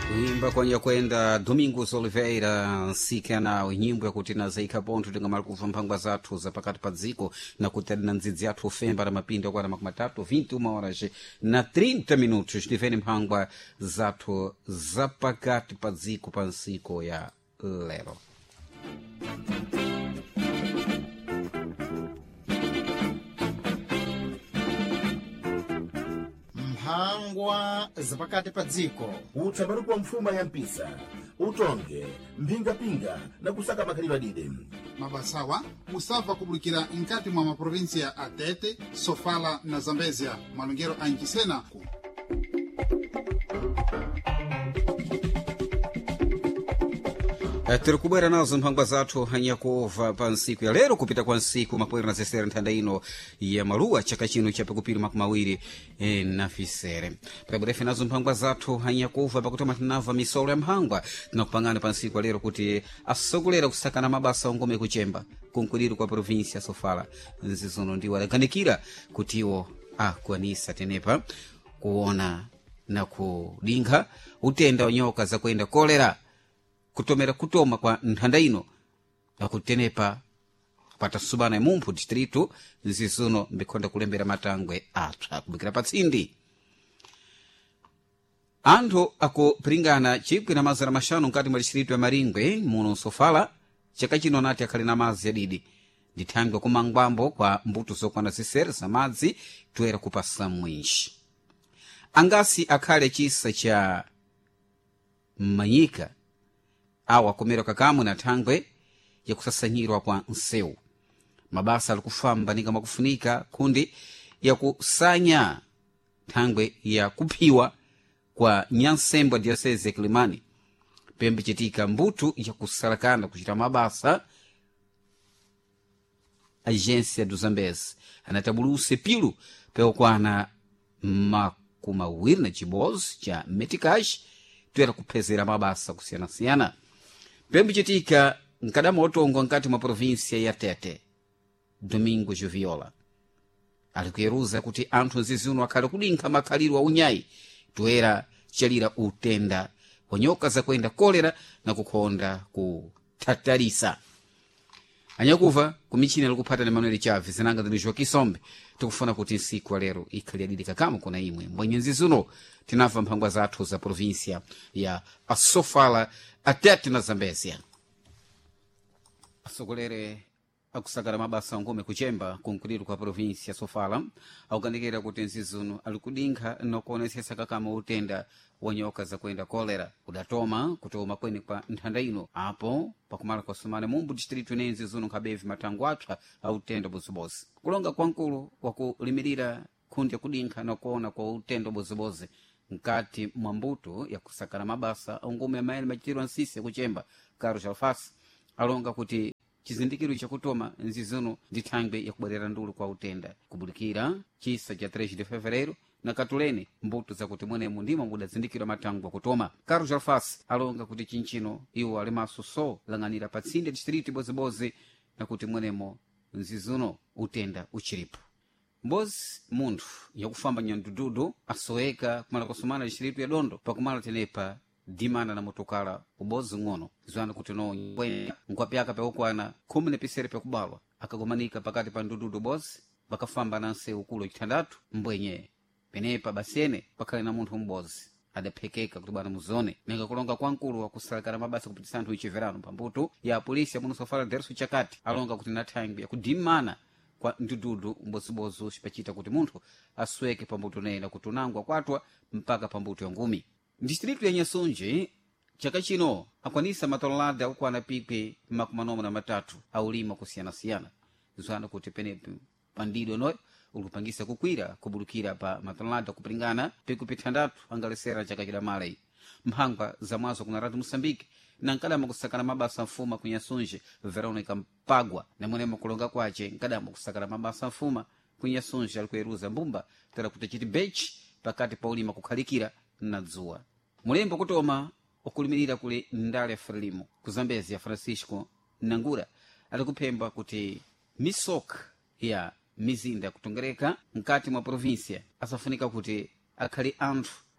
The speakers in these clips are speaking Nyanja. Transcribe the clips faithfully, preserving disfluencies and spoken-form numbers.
kuimba kwanya kwenda Domingos Oliveira nsika nawe nyimbo yakuti nazaika ponto tingamali kuva mphangwa zathu zapakati pa dziko na kuti na ndzidzi yathu ofemba na mapinda okwana makumi matatu vinte e uma horas na trinta minutos tiveni mphangwa zathu zapakati pa dziko pa nsiko ya lero. mphangwa zapakati pa dziko utsambaruko wa mfuma ya mpisa utonge mpingapinga na kusaka makhalidwe adide mabasawa musava kubulikira nkati mwa maprovinsia a Tete, Sofala na Zambezia malungero a Nchisenaku. tiri kubwera nazo mphangwa zathu anyakova pa nsiku ya lero kupita kwa nsiku mapwera na zesere nthanda ino ya maluwa chaka chino chapakupiri makumi mawiri e, na fisere paburefe nazo mphangwa zathu anyakova pakutoma tinava misolo ya mphangwa tinakupangana pa nsiku ya lero kuti asogolera kusakana mabasa ongome kuchemba kunkuliro kwa provinsia Sofala nzizono ndiwo adaganikira kuti iwo akwanisa tenepa kuona na kudinga utenda wanyoka za kwenda kolera kutomera kutoma kwa nthanda ino akutenepa pata subana mumphu distrito nzizuno mbikhonda kulembera matangwe athu akubikira patsindi anthu akupringana chikwi na mazana mashanu nkati mwa distrito ya Maringwe muno Sofala chaka chino nati akhali na mazi yadidi ndithangwe kumangwambo kwa mbuto zokwana zisere za madzi toera kupasa mwinji angasi akhale chisa cha manyika awa komero kakamu na thangwe ya kusasanyirwa kwa nsewu mabasa alikufamba ninga makufunika kundi ya kusanya thangwe ya kuphiwa kwa nyansembo diocese ya Kilimani pembe chitika mbutu ya kusalakana kuchita mabasa agência do Zambezi anatabuluse pilu peokwana makumawiri na chibozi cha metikash toera kuphezera mabasa kusiyana-siyana pembe chitika nkadama otongwa nkati mwa provinsia ya Tete Domingo Juviola alikuyeruza kuti anthu nzizuno akhale kudinkha makhaliro wa unyayi toera chalira utenda wanyoka za kwenda kolera na kukhonda kutatarisa anyakuva kumichini alikupata na Manuel Chaves zinanga zilizwa kisombe tukufuna kuti nsiku wa lero ikhali adidika kama kuna imwe mbwenye nzizuno tinava mphangwa zathu za provinsia ya Sofala Atete na Zambezia asogolere akusakala mabasa ngome kuchemba kunkuliro kwa provinsia Sofala aukanikira kuti nzizuno alikudinkha nokuonesesa kakama utenda wanyoka za kwenda kolera udatoma kutoma kweni kwa nthanda ino apo pakumala kwa sumane mumbu distrito ine nzizuno nkabevi matangu atha autenda bozibozi kulonga kwa nkulu wakulimirira kundi ya kudinkha na kuona kwa utenda bozibozi nkati mwambuto ya kusakana mabasa ngome ya maene machitirwa nsisi ya kuchemba Carlos Alfasi alonga kuti chizindikiro chakutoma nzizuno ndithangwe ya kubwerera ndulu kwa utenda kubulikira chisa cha três de fevereiro na katuleni mbuto zakuti mwenemu ndimo mudazindikira matangu akutoma. Carlos Alfasi alonga kuti chinchino iwo alimaso so lang'anira patsinde distrito bozibozi na kuti mwenemo nzizuno utenda uchiripo mbozi munthu yakufamba nyandududu asoweka kumala kusumana distrito ya Dondo pakumala tenepa dimana na motokala ubozi ng'ono zwana kuti no nkwapyaka peokwana khumi na pisere pekubalwa akagomanika pakati pa ndududu bozi bakafamba na nsewu kulo chitandatu mbwenye penepa basene pakhale na munthu mbozi adaphekeka kuti bwana muzone nenga kulonga kwa nkulu wakusalakana mabasa kupitisa anthu ichiverano pambuto ya polisi ya muno Sofala Derso Chakati alonga kuti nathangwi yakudimana kwa ndududu mbozibozi uchipachita kuti munthu asweke pambuto nena kuti unangwa kwatwa mpaka pambuto ya ngumi. Distrito ya Nyasunji chaka chino akwanisa matolada ukwana pipe makumanomo na matatu aulima kusiyana-siyana zwana kuti penepe pandido noyo ulupangisa kukwira kubulukira pa matolada kupringana piku pitandatu angalesera chaka chidamale mphangwa za mwazo kuna ratu Mosambiki na nkadama kusakana mabasa mfuma kunyasunji Veronica Mpagwa na mwenemo kulonga kwache nkadama kusakana mabasa mfuma kunyasunji alikuyeruza mbumba tera kutachiti bechi pakati paulima kukhalikira na dzuwa mulembo kutoma okulimirira kule ndale Frelimo kuzambezi ya Francisco Nangura alikupemba kuti misoka ya mizinda kutongereka nkati mwa provinsia asafunika kuti akhali anthu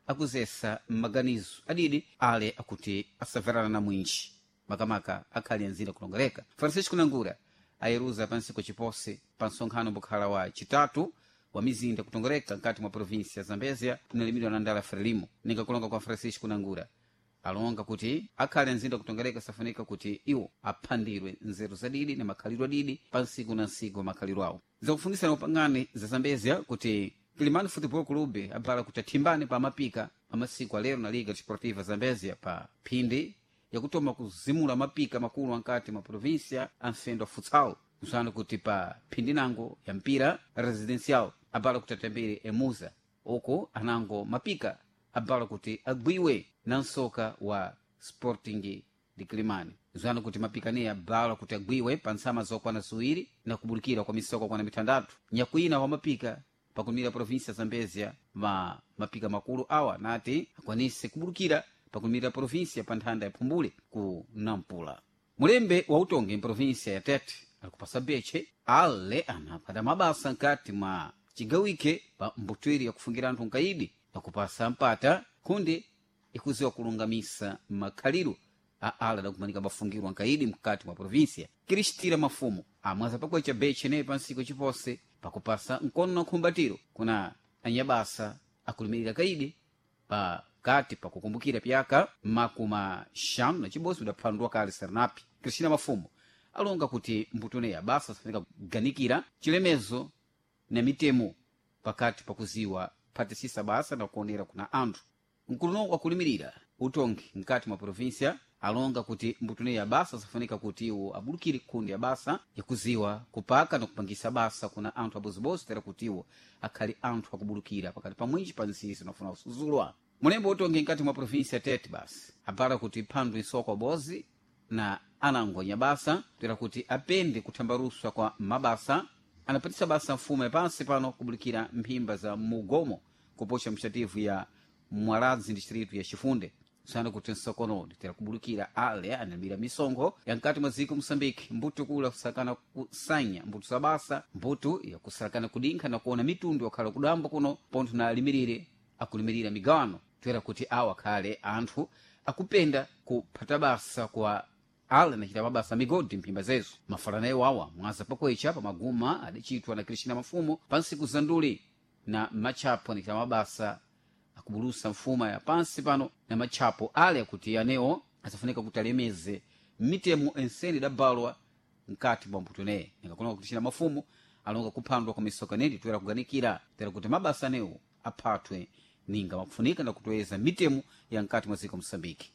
akuzesa maganizo adidi ale akuti asaverana na mwinji makamaka akhali anzira kulongereka. Francisco Nangura ayeruza pansi kwa chipose pa nsonkhano bukhala wa chitatu wa mizinda kutongoleka nkati mwa provinsi ya Zambezia tunalimidwa na ndala Frelimo. Nikakulonga kwa Francisco Nangura alonga kuti akhali anzinda kutongoleka safanika kuti iwo aphandirwe nzeru zadidi na makhaliro adidi pa nsiku na nsiku wa makhaliro awo. Zakufundisa na upangani za Zambezia kuti Kilimani Football Club abala kuti athimbane pa mapika pa masiku alero na Liga Desportiva Zambezia pa phindi yakutoma kuzimula mapika makulu ankati mwa provinsia anfendo futsal usana kuti pa phindi nango ya mpira residencial abala kuti atambire emuza oko anango mapika abala kuti agwiwe na nsoka wa Sporting di Kilimani usana kuti mapika ne abala kuti agwiwe pa nsama zokwana suwiri na kubulikira kwa misoko kwa na mitandatu nyakuina wa mapika pakumira provinsia Zambezia ma mapika makulu awa nati akwanise kubulikira pakumira provinsia pa nthanda ya Phumbule ku Nampula. Mulembe wa utongi provinsia ya Tete alikupasa beche ale anapada mabasa nkati mwa chigawike pa mbutwiri ya kufungira anthu nkaidi na kupasa mpata kundi ikuziwa kulungamisa makhaliro a ala da kumanika bafungirwa nkaidi mkati mwa provinsia. Kiristira mafumu amwaza pakwe cha beche ne pansiko chipose pakupasa nkono na kumbatiro kuna anyabasa akulimirira kaidi pa kati pa kukumbukira pyaka makuma shanu na chibosi udaphandwa kale Sarnapi. Kristina Mafumu alonga kuti mbutoneya basa safanika kuganikira chilemezo na mitemo pakati pakuziwa patisisa basa na kuonera kuna anthu. Mkuluno wa kulimirira utongi mkati mwa provinsia alonga kuti mbutoneya basa safanika kuti iwo abulukire kundi ya basa ya kuziwa kupaka na kupangisa basa kuna anthu abozibosi tera kuti iwo akhali anthu akubulukira pakati pa mwinji pa nsisi nafuna usuzulwa. Mulembe utongi nkati mwa provinsia Tete basi apara kuti phandu isoko bozi na anangonya basa tera kuti apende kuthambaruswa kwa mabasa anapatisa basa mfumo ya pansi pano kubulikira mphimba za Mugomo kupocha mshativu ya Mwaradzi distritu ya Chifunde sana kuti nsokono tera kubulikira ale anambira misongo ya nkati mwa ziko Msambiki mbutu kula kusakana kusanya mbutu za basa mbutu ya kusakana kudinkha na kuona mitundu wakhala kudamba kuno pontu na alimirire akulimirira migano twera kuti awa khale anthu akupenda kuphata basa kwa ala na chita mabasa migodi mphimba zezo mafalana ewawa mwaza pakwecha pa maguma adachitwa na Kristina Mafumu pansi kuzanduli na machapo nikita mabasa akubulusa mfuma ya pansi pano na machapo ale akuti yaneo asafunika kutalemeze mitemu enseni dabalwa nkati mwa mbutonee nikakulonga Kristina Mafumu alonga kuphandwa kwa misoka nedi twera kuganikira tera kuti mabasa neo apatwe ninga makufunika na kutoweza mitemu ya nkati mwa ziko Msambiki.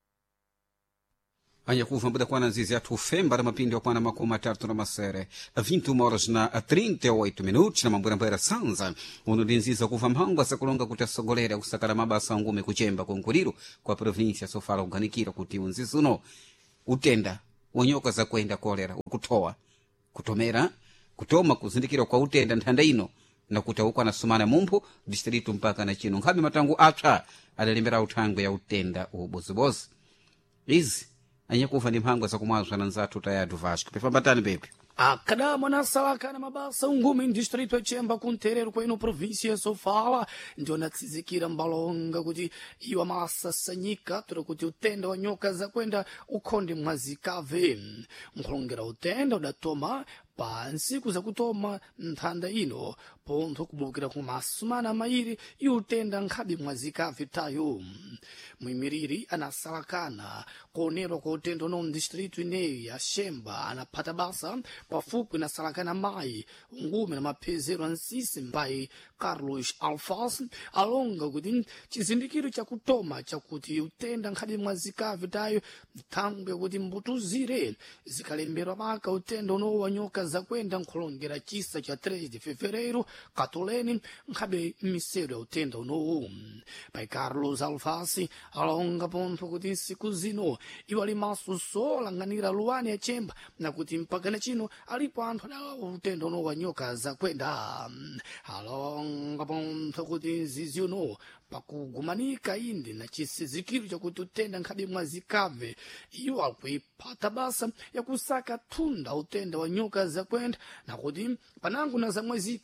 Anya kuva mbuda kwa nazizi atu femba na mapindi wa kwa na makumi matatu na masere vinte e uma horas na trinta e oito minutos na mambura mbera sanza uno dinziza kuva mhangwa sa kulonga kuti asogolera kusakala mabasa ngume kuchemba konkuriro kwa provinsia sofala kuganikira kuti unzizuno utenda wonyoka za kwenda kolera kutoa kutomera kutoma kuzindikira kwa utenda nthanda ino na kutauka na sumana mumpu distritu mpaka na chino nkhabi matangu apsa adalembera utangwe ya utenda ubozibozi izi anyakuva ndi mphangwa zakumwazwa na nzathu tayadu Vasco pefambatani pepe akada mwanasalaka na mabasa ungumi ndistritu echemba kunterero kwa ino provinsia sofala ndio natsizikira mbalonga kuti iwa masasanyika tura kuti utenda wa nyoka za kwenda ukonde mwazikave mkulongera utenda udatoma pansi kuza kutoma nthanda ino pontho kubulukira kumasumana mairi iutenda nkhabi mwazikave tayo mwimiriri anasalakana kuonero kwa utenda no mdistritu ineyo ya Shemba anaphata basa pafupi na salakana mai ungume na mapezero ansisi mbai Carlos Alfas alonga kuti chizindikiro cha kutoma chakuti utenda nkhabi mwazikave tayo thangwe kuti mbutuzire zikalemberwa maka utenda uno wanyoka za kwenda nkulongera chisa cha três de fevereiro katoleni nkhabe misero ya utenda uno pai Carlos Alfasi alonga pontho kuti nsiku zino iwo ali maso solanganira luwani ya chemba na kuti mpaka na chino alipo anthu na utenda uno wanyoka za kwenda alonga pontho kuti nzizi uno pakugumanika indi na chisizikiro chakuti utenda nkhabi mwazikave iwo akuipata basa ya kusaka thunda utenda wa nyoka za kwenda na kuti panangu na zamwezika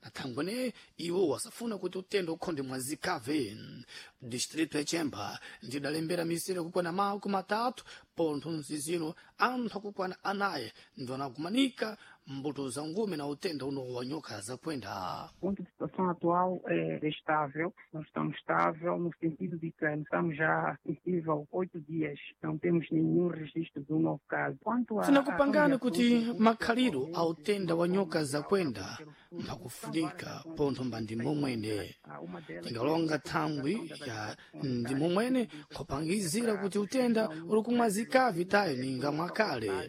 na thangwene iwo wasafuna kuti utenda ukhonde mwazikave. Distrito ya Chemba ndidalembera misiri kukwana maku matatu pontho mzizino anthu akukwana anaye ndo anakumanika mbuto za ngume na utenda uno wa nyoka za kwenda. O ponto de situação atual é estável, nós estamos estável no sentido de que estamos já sensível oito dias, não temos nenhum registro de um novo caso. Quanto a tinakupangana kuti makhaliro a utenda wa nyoka za kwenda mpakufunika pontho mba ndimo mwene tingalonga thangwi ya ndimo mwene kupangizira kuti utenda uli kumwazikavi tayo ninga mwakale.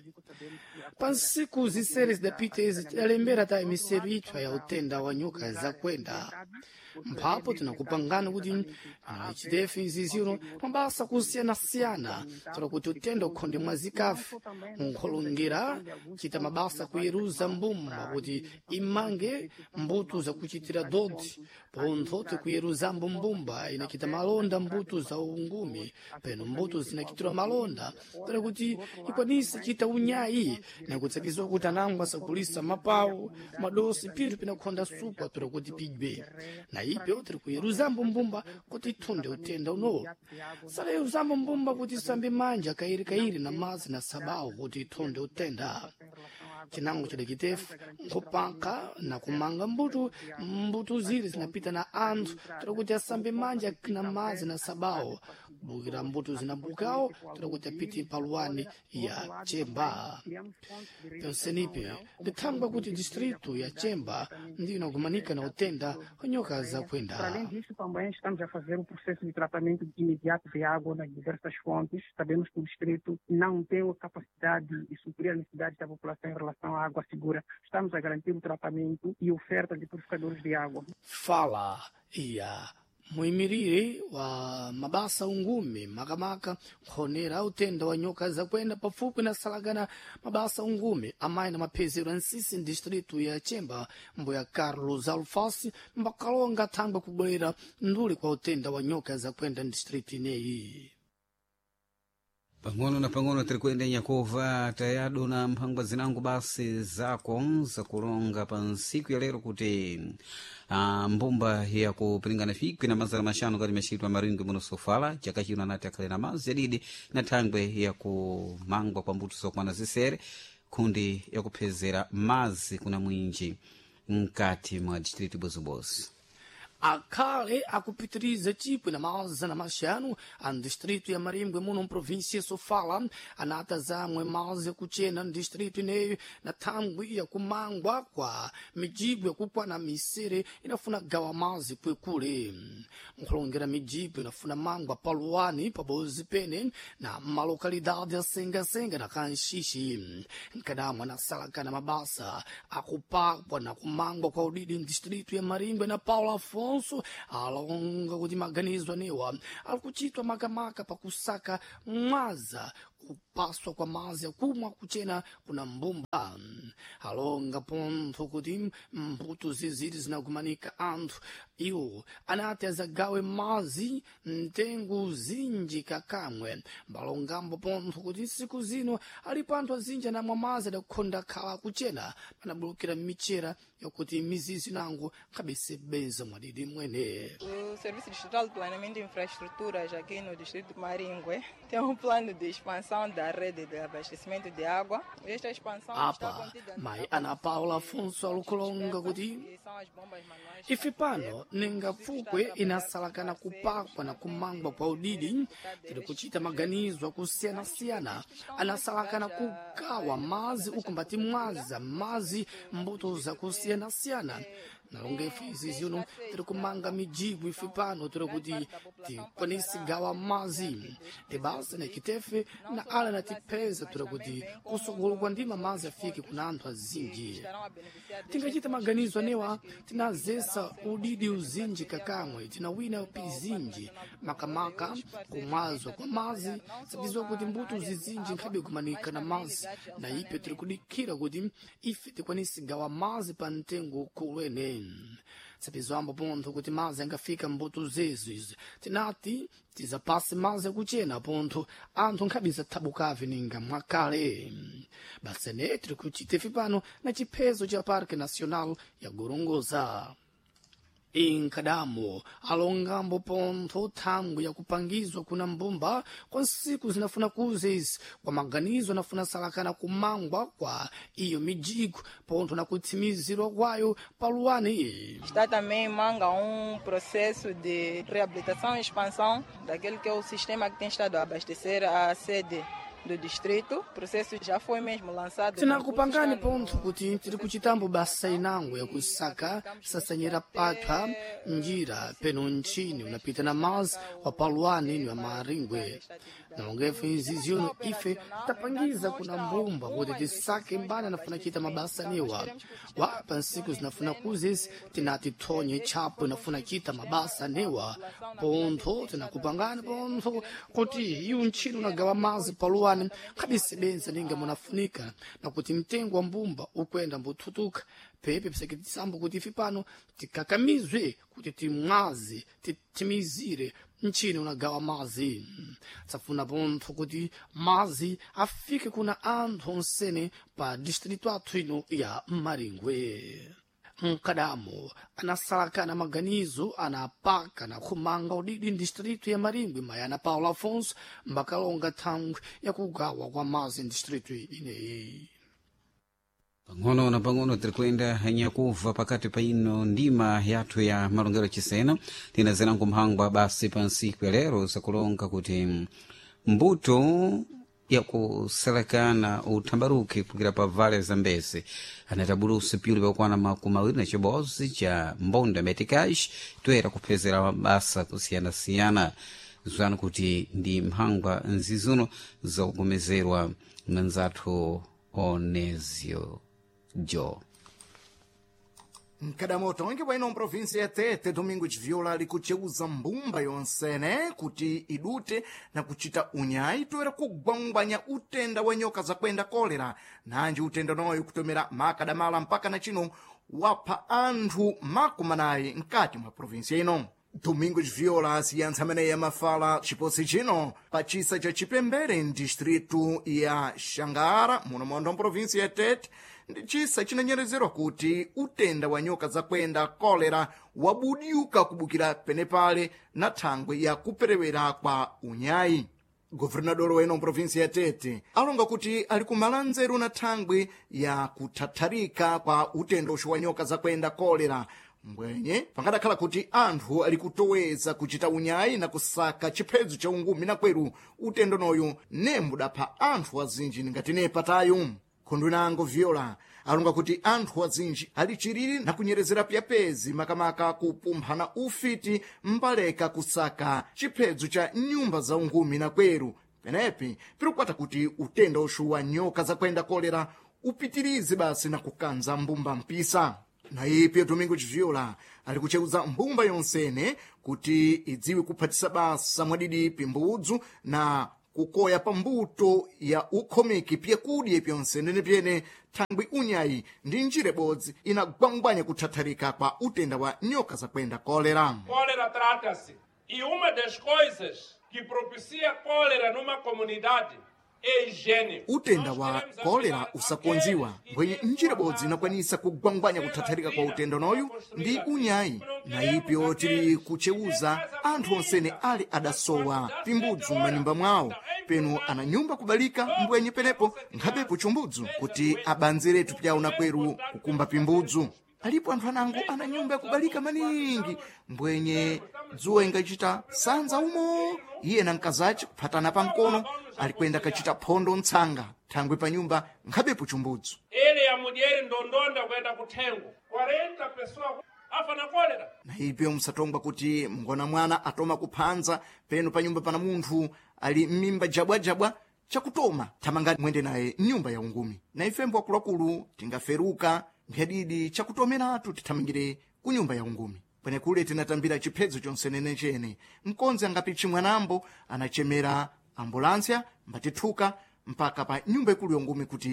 Pansiku zisere zidapita izi tidalembera tayo miseru ithwa ya utenda wa nyoka za kwenda mphapo tinakupangana kuti chitefe iziziro mabasa kusiyana-siyana tira kuti utenda ukhonde mwazikafe nkholongera chita mabasa kuyeruza mbumba kuti imange mbuto za kuchitira dodi pontho tikuyeruza mbumba inachita malonda mbuto za ungumi peno mbuto zinachitira malonda tira kuti ikwanise chita unyayi nakutsakizwa kuti anangwa sakulisa mapawu madosi pitu pinakhonda supwa tira kuti pidwe na ipe utiri kuyeruza mbumba kuti itunde utenda uno sala yeruza mbumba kuti sambe manja kairi kairi na mazi na sabawu kuti itunde utenda chinango chidakitefu nkupanga na kumanga mbuto mbuto ziri zinapita na anthu tira kuti asambe manja na mazi na sabawu bukira mbuto zinabukawo tira kuti apiti paluwani ya Chemba. Pensenipe ndithangwa kuti distrito ya Chemba ndiyo inakumanika na utenda wa nyoka za kwenda. Para além disso, também estamos a fazer um processo de tratamento imediato de água nas diversas fontes. Sabemos que o distrito não tem a capacidade de suprir a necessidade da população em relação à água segura. Estamos a garantir o tratamento e oferta de purificadores de água. Fala ya muimiriri wa mabasa ungumi makamaka khonera utenda wa nyoka za kwenda pafupi na salagana mabasa ungumi amai na mapezero nsisi distrito ya Chemba mboya Carlos Alfasi mbakalonga thangwa kubwera nduli kwa utenda wa nyoka za kwenda distrito ineyi. Pang'ono na pang'ono tiri kuenda Nyakova tayado na mphangwa zinangu basi zako za kulonga pa nsiku ya lero kuti uh, mbumba ya kupilingana fikwi na mazala mashano kati mashitwa maringi muno Sofala chaka chino anati akhale na mazi yadidi na thangwe ya kumangwa kwa mbuto zokwana zisere kundi ya kuphezera mazi kuna mwinji mkati mwa distrito Bozibozi. Akhale akupitiriza chipwe na maza na mashanu an distrito ya Marimbwe muno província Sofala anata zamwe mazi ya kuchena distrito ineyo na thangwi ya kumangwa kwa mijibwe kukwa na misere inafuna gawa mazi kwekule mkulongera mijibwe inafuna mangwa paluwani pabozi pene na malokalidade ya senga senga na kanshishi nkadamwa na salaka na mabasa akupakwa na kumangwa kwa udidi distrito ya Marimbwe na Paulo Afonso alonga kuti maganizwa newa alikuchitwa makamaka pakusaka mwaza kupaswa kwa mazi ya kumwa kuchena kuna mbumba alonga pontho kuti mbuto ziziri zinakumanika anthu iwo anati azagawe mazi ntengu zinji kakamwe mbalongambo pontho kuti siku zino alipo anthu azinji anamwa mazi adakukhonda khala kuchena panabulukira michera yakuti mizizi nangu kabese benza mwadidi mwene. O Serviço Distrital de Planeamento e Infraestruturas aqui no Distrito de Marimbwe tem um plano de expansão da rede de abastecimento de água. Esta expansão está contida mai ana Paula Afonso alukulonga kuti ife pano ninga fukwe inasalakana kupakwa na kumangwa kwa udidi tiri kuchita maganizo kusiyana-siyana anasalakana kugawa mazi ukumbati mwaza mazi mbuto za kusiyana-siyana nalonga ife izizino tiri kumanga mijibu ife pano tiri kuti tikwanisi gawa mazi tibasa na kitefe na ala na tipeza tiri kuti kusogolo kwa ndima mazi afike kuna anthu azinji tingachita maganizo anewa tinazesa udidi uzinji kakamwe tinawina pizinji makamaka kumwazwa kwa mazi sabizwa kuti mbuto zizinji nkhabe kumanika na mazi na ipe tiri kudikira kuti ife tikwanisi gawa mazi pa ntengo kulwene tsapizwambo pontho kuti mazi angafika mbuto zezo izi tinati tizapase mazi akuchena pontho anthu nkhabi zathabukave ninga mwakale basene tiri kuchitefi pano na chiphezo cha Parque Nacional ya Gorongosa. Inkadamo alongambo pontho thangwi ya kupangizwa kuna mbumba kwa nsiku zinafuna kuzezi kwa maganizo nafuna salakana kumangwa kwa iyo mijigo pontho na kutsimizirwa kwayo paluani. Está também manga um processo de reabilitação e expansão daquele que é o sistema que tem estado a abastecer a sede do distrito. O processo já foi mesmo lançado. Tinakupangani pontho kuti tiri kuchitambo basa inango ya kusaka sasanyera patha njira peno nchini unapita na mazi wa paluani ni wa maringwe na ungefe nziziyono ife tapangiza kuna mbumba kuti tisake mbana nafuna kita mabasa niwa wapa nsiku zinafuna kuzisi tinati tonye chapo nafuna kita mabasa niwa pontho tinakupangani pontho kuti iyo nchini unagawa mazi paluani kabisebenza ninga munafunika na kuti mtengo wa mbumba ukwenda mbuthutuka pepe psekitisambo kuti ifi pano tikakamizwe kuti timwazi titimizire nchini unagawa mazi tsafuna pontho kuti mazi afike kuna anthu onsene pa distrito athu ino ya Maringwe. Mkadamo anasalakana maganizo anapaka na kumanga udidi distrito ya Maringwe mayana Paulo Afonso mbakalonga thangwi ya kugawa kwa mazi distrito ineyi. Pang'ono na pang'ono tirikwenda nyakuva pakati pa ino ndima yathu ya malongero chisena tinazena nkumhangwa basi pa nsiku ya lero zakulonga kuti mbuto ya kuselekana uthambaruke kukira pa vale Zambezi anatabulusa piuli pakwana makumawiri na chibozi cha mbonda metikash toera kuphezera mabasa kusiyana-siyana zwana kuti ndi mhangwa nzizuno zakukomezerwa na nzathu Onezio Jo. Mkadamoto onge bwaino mprovinsi ya Tete domingo chiviola ali kucheuza mbumba yonsene kuti idute na kuchita unyayi toera kugwangwanya utenda wa nyoka za kwenda kolera nanji utenda noyo kutomera makadamala mpaka na chino wapha anthu makumanayi mkati mwa provinsi ino. Domingo chiviola asiyantsa amene yamafala chiposi chino pa chisa cha Chipembere mdistritu ya Xangara muno mondo mprovinsi ya Tete ndi chisa chinanyerezerwa kuti utenda wa nyoka za kwenda kolera wabudiuka kubukira penepale na thangwe ya kuperewera kwa unyayi. Governador weno mprovinsi ya Tete alonga kuti ali kumala nzeru na thangwe ya kuthatharika kwa utenda ushu wa nyoka za kwenda kolera mbwenye pangadakhala kuti anthu ali kutoweza kuchita unyayi na kusaka chiphedzo cha ungumi na kweru utendo noyo nembudapha anthu azinji ningati nepatayo. Khundu nango viola alonga kuti anthu azinji ali chiriri na kunyerezera pyapezi makamaka kupumphana ufiti mbaleka kusaka chiphedzo cha nyumba za ungumi na kweru penepi pirukwata kuti utenda ushu wa nyoka za kwenda kolera upitirize basi na kukanza mbumba mpisa. Na ipi Domingo Chiviola ali kucheuza mbumba yonsene kuti idziwe kuphatisa basa mwadidi pimbudzu na kukoya pambuto ya ukhomeki pya kudye pyonsene pyene thangwi unyayi ndi njira bodzi inagwangwanya kuthatharika kwa utenda wa nyoka za kwenda kolera. Cólera trata-se e uma das coisas que propicia cólera numa comunidade é higiene. Utenda wa kolera usakonziwa mbwenye njira bodzi inakwanisa kugwangwanya kuthatharika kwa utenda noyu ndi unyayi. Na ipyo tiri kucheuza anthu onsene ali adasowa pimbudzu m'manyumba mwawo penu ana nyumba kubalika mbwenye penepo nkhabepo chumbudzu kuti abanziretu pyawo na kweru kukumba pimbudzu. Alipo anthu anango ana nyumba ya kubalika maningi mbwenye dzuwa ingachita sanza umo iye na mkazaci kuphatana pa mkono alikwenda kachita phondo ntsanga thangwe pa nyumba nkhabepo chumbudzu. Ele ya mulher ndondonda kwenda kuthengo quarenta pessoas afa na kolera. Na ipyo msatongwa kuti mngona mwana atoma kuphanza penu pa nyumba pana munthu ali m'mimba jabwajabwa chakutoma thamanga mwende naye nyumba ya ungumi. Na ifembo akulakulu tingaferuka mphadidi chakutomeratu tithamangire ku nyumba ya ungumi. Penekule tinatambira chiphedzo chonsenene chene mkonzi angapichi mwanambo anachemera ambulansya mbatithuka mpaka pa nyumba ikulu ya ungumi kuti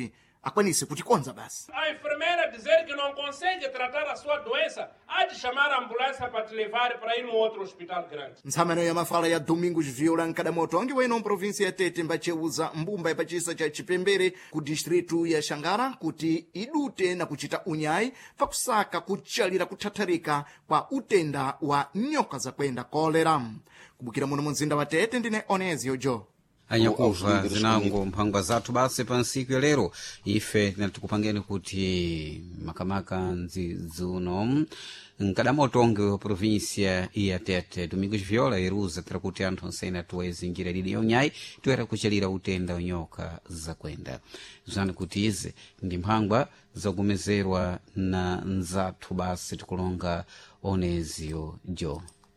akwanise kutikonza basi. A enfermeira dizer que não consegue tratar a sua doença, há de chamar a ambulância para te levar para ir no outro hospital grande. Ntshamano ya mafala ya Domingos Viola nkadamoto onge weno mprovinsi ya Tete mbacheuza mbumba ya pachisa cha Chipembere ku distritu ya Xangara kuti idute na kuchita unyai pakusaka kuchalira kuthatharika kwa utenda wa nyoka za kwenda kolera. Kubukira muno mumzinda wa Tete ndine Onezio Jo. Anyakuva zinango mphangwa zathu basi pa nsiku ya lero ife tinatikupangeni kuti makamaka nzizuno nkadamotonge wa provinsia ya Tete Domingos Viola iruza tira kuti anthu nsena tuwezi njira lili yonyai tuwera kuchalira utenda unyoka za kwenda zani kuti izi ndi mphangwa zagumezerwa na nzathu basi tikulonga Onezio Jo.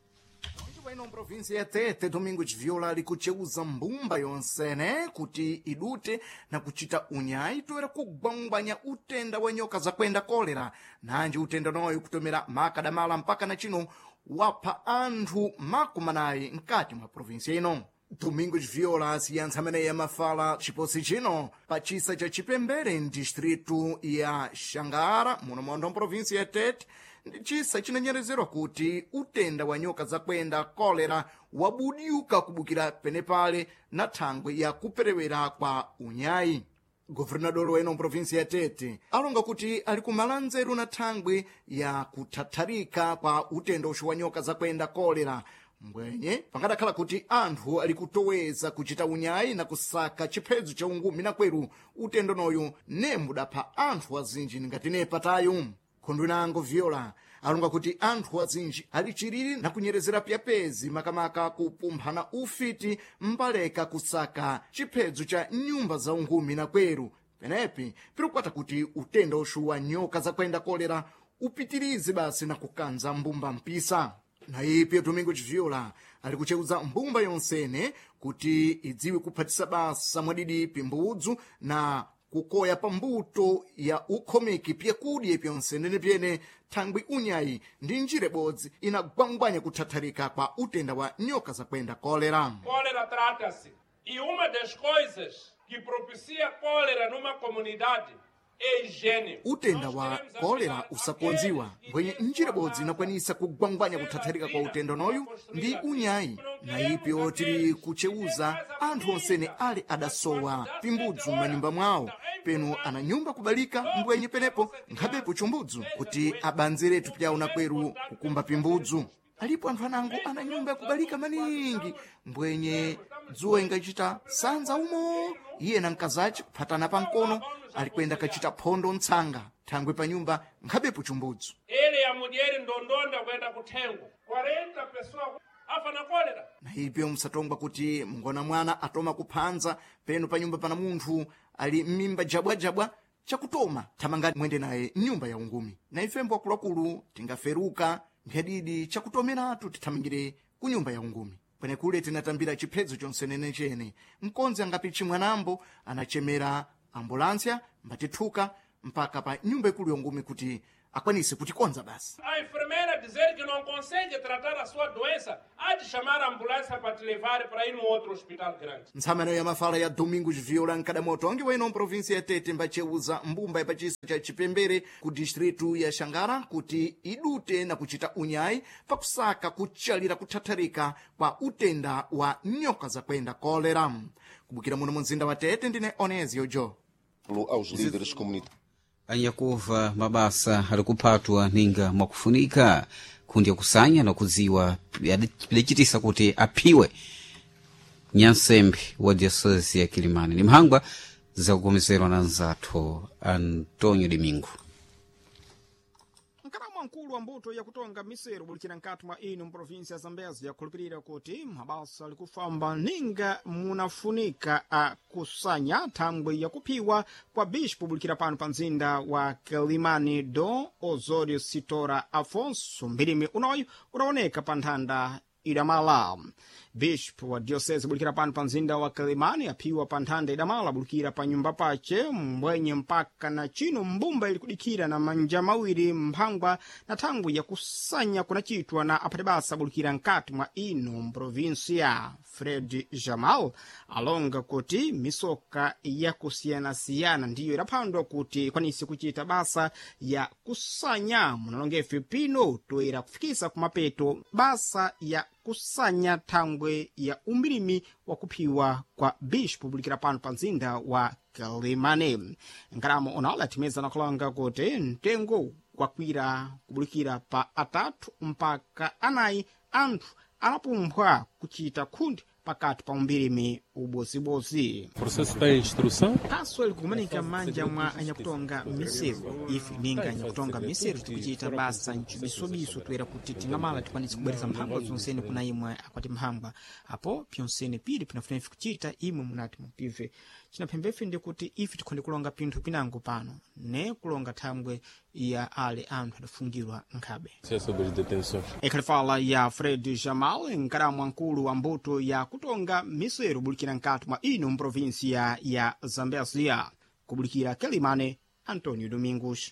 Provinsi ya Tete Domingos Viola likucheuza mbumba yonsene kuti idute na kuchita unyai toera kugwangwanya utenda wa nyoka za kwenda kolera nanji utenda noyo kutomera makadamala mpaka na chino wapha anthu makumanayi nkati mwa provinsi ino. Domingos Viola siyansamene ya mafala chiposi chino pachisa cha Chipembere distritu ya Xangara muno mwa provinsi ya Tete chisa chinanyerezerwa kuti utenda wa nyoka za kwenda kolera wabudiuka kubukira penepale na thangwe ya kuperewera kwa unyai. Governador weno provinsi ya Tete alonga kuti ali kumala nzeru na thangwe ya kuthatharika kwa utenda ushu wa nyoka za kwenda kolera mbwenye pangadakhala kuti anthu ali kutoweza kuchita unyai na kusaka chiphedzo cha ungumi na kweru utenda noyo nembudapha anthu azinji ngati nepatayo. Khondwinango Viola alonga kuti anthu azinji ali chiriri na kunyerezera pyapezi makamaka kupumphana ufiti mbaleka kusaka chiphedzo cha nyumba za ungumi na kweru penepi pirukwata kuti utenda ushu wa nyoka za kwenda kolera upitirize basi na kukanza mbumba mpisa. Na ipi Domingos Viola ali kucheuza mbumba yonsene kuti idziwe kuphatisa basa mwadidi pimbudzu na kukoya pambuto ya ukhomeki pyakudye pyonsene pyene thangwi unyai ndi njira ibodzi inagwangwanya kuthatharika kwa utenda wa nyoka za kwenda kolera. Cólera trata-se e uma das coisas que propicia cólera numa comunidade é higiene. Utenda wa kolera usakonziwa mbwenye njira ibodzi inakwanisa kugwangwanya kuthatharika kwa utenda noyu ndi unyai na ipyo tili kucheuza anthu onsene ali adasowa pimbudzu m'manyumba mwawo penu ana nyumba kubalika mbwenye penepo nkhabepo chumbudzu kuti abanzeretu pyawo na kweru kukumba pimbudzu. Alipo anthu anango ana nyumba kubalika maningi mbwenye dzuwa ingachita sanza umo iye na mkazace kuphatana pa mkono alikwenda kachita phondo ntsanga thangwe pa nyumba nkhabepo chumbudzu. Ele ya mulher ndondonda kwenda kuthengo quarenta pessoas afa na kolera. Na ipyo musatongwa kuti mngona mwana atoma kuphanza penu pa nyumba pana munthu ali m'mimba jabwajabwa chakutoma thamanga mwende naye nyumba ya ungumi. Na ifembo akulakulu tingaferuka mphadidi chakutomeratu tithamangire ku nyumba ya ungumi kwenekule tinatambira chiphedzo chonsene chene mkonzi angapi chimwanambo anachemera ambulansya mbatithuka mpaka pa nyumba ikulu ya ungumi kuti akwanise kutikonza basi. A enfermeira dizer que não consegue tratar a sua doença, há de chamar a ambulância para te levar para ir no outro hospital grande. Ntsamano ya mafala ya Domingos Viola nkadamoto onge weno provinsi ya Tete mbacheuza mbumba ya pachisa cha Chipembere ku distritu ya Xangara kuti idute na kuchita unyai pakusaka kuchalira kuthatharika kwa utenda wa nyoka za kwenda kolera. Kubukira muno mumzinda wa Tete ndine Onezio Jo. Aos líderes comunitários. Anyakuva mabasa ali kuphatwa ninga mwakufunika kundi yakusanya na kudziwa yadachitisa kuti aphiwe nyansembe wa diocese ya Kilimani. Ni mphangwa zakukomezerwa na nzathu Antonio Domingo. Mkalamu mkulu wa mbuto ya kutonga miseru bulikira nkati mwa inu mprovinsi ya Zambezi yakhulupirira kuti mabasa ali kufamba ninga munafunika a kusanya thangwe yakuphiwa kwa bispo bulikira pano pa mzinda wa Kilimani do Osório Sitora Afonso mbirimi unoyu unaoneka pa nthanda idamala. Bispo wa diocese bulikira pano pa mzinda wa Kilimani apiwa pa nthanda idamala bulikira pa nyumba pace mbwenye mpaka na chino mbumba ili kudikira na manja mawiri mphangwa na tangu ya kusanya kuna chitwa na apate basa bulikira nkati mwa ino mprovinsia. Fred Jamal alonga kuti misoka ya kusiyana-siyana ndiyo idapandwa kuti kwanisi kuchita basa ya kusanya munalongefe pino toera kufikisa kumapeto basa ya kusanya thangwe ya umbirimi wa kuphiwa kwa bispo bulikira pano pa mzinda wa Kilimani. Nkaramo onala atimeza na kulanga kuti mtengo kwakwira kubulikira pa atatu mpaka anayi anthu anapumpha kuchita khundi pakati pa umbirimi ubozibozi. Processo da instrução. Kaso likumanika manja mwa anyakutonga miseru. Ifi ninga anyakutonga miseru tikuchita basa nchibisobiso tuera kuti tingamala tipanisi kubwereza mphangwa zonsene kuna imwe akwati mphangwa. Apo pyonsene pili pinafunefi kuchita imwe munati mupive. Chinapembefe ndi kuti ifi tikonde kulonga pinthu pinango pano. Ne kulonga thangwe ya ale anthu adafungirwa nkhabe. Ekhalifala ya Fred Jamal nkaramu nkulu wa mbuto ya kutonga miseru bulikira nkati mwa ino mprovinsia ya Zambezia. Kubulikira Kilimani, Antonio Domingos.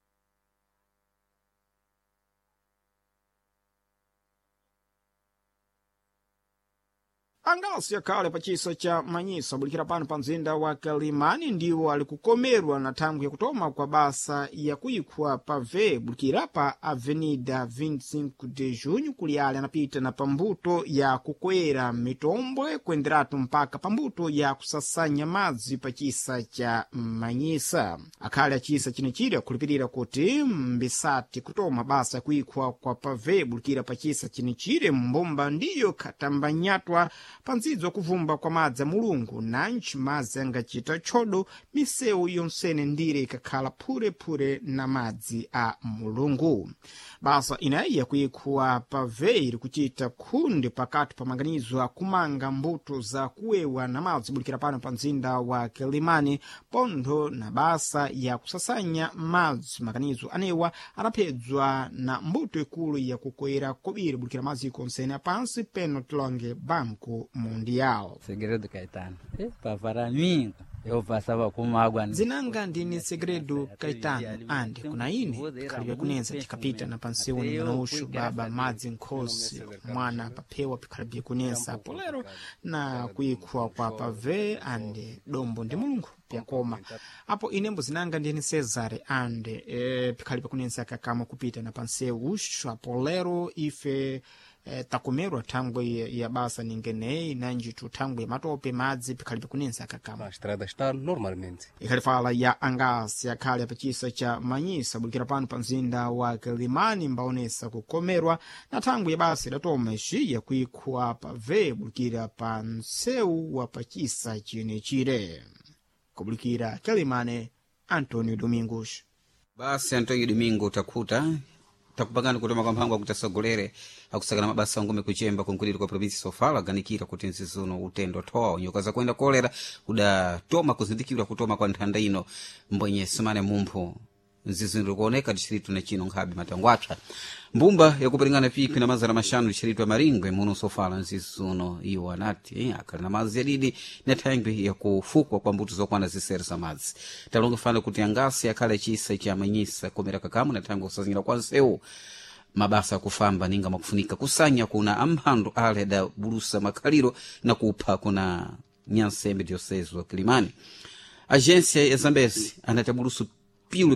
Angasi yakale pachisa cha manyisa bulikira pano pa mzinda wa Kilimani ndiwo alikukomerwa na thangwe ya kutoma kwa basa ya kuikhwa pave bulikira pa Avenida vinte e cinco de junho kuliale anapita na pambuto ya kukwera mitombwe kwenderatu mpaka pambuto ya kusasanya madzi pachisa cha manyisa. Akhale achisa chinichiri kulipirira kuti mbisati kutoma basa ya kuikhwa kwa pave bulikira pachisa chinichiri mbomba ndiyo katambanyatwa panzidzo kuvumba kwa madzi a mulungu nanchi madzi angachita chodo misewu yonsene ndire ikakhala phurephure na madzi a mulungu. Basa inayi yakuikhwa pave ili kuchita khundi pakati pa maganizo akumanga mbuto za kuwewa na madzi bulikira pano pa mzinda wa Kilimani pontho na basa ya kusasanya madzi. Maganizo anewa anaphedzwa na mbuto ikulu ya kukwera kobiri bulikira maziko onsene apansi peno tilonge Banco Mundial. Segredo Caetano. E para mim, eu passava com água. Zinanga ndini Segredo Caetano andi kuna ine kalibe kunenza tikapita na pansewu ni manaushu baba madzi nkhosi mwana papewa pikalibye kunenza polero na kuikhwa kwa pave andi dombo ndi mulungu pyakoma. Apo inembo zinanga ndini Cesare andi e, pikalibye kunenza kakama kupita na pansewu ushu polero ife E, takumerwa thangwe ya, ya basa ningenei nanjitu thangwe ya matope madzi pikhalibe kunenza kakama. A estrada está normalmente. Ikhalifala ya Angasi yakhale pachisa cha manyisa bulikira pano pa mzinda wa Kilimani mbaonesa kukomerwa na thangwe ya basa idatoma ixi ya kuikhwa pave bulikira pa msewu wa pachisa chinechire. Kubulikira Kilimani, Antonio Domingos. Basi Antonio Domingo takuta takupangana kutoma kwa mpango akutasogolere akusakana mabasa ngome kuchemba kunkulira kwa provinsi Sofala ganikira kuti nsizuno utendo toa nyoka za kwenda kolera udatoma kuzindikirwa kutoma kwa nthanda ino mbwenye sumane mumphu nzizindu kuoneka distritu na chino nkhabi matangwacha mbumba yakupiringana pipi na mazara mashanu distritu ya Maringwe muno Sofala nzizuno iyo anati eh, akali na mazi ya didi na thangwe ya kufukwa kwa mbuto zokwana zisere za mazi talonga fana kuti Angasi akale chisa cha manyisa komera kakamu na thangwe kusazingila kwa nseu mabasa kufamba ninga makufunika kusanya kuna amhando ale da bulusa makaliro na kupha kuna Nyansembe diocese wa Kilimani. Agência ya Zambezi anatabulusu pilu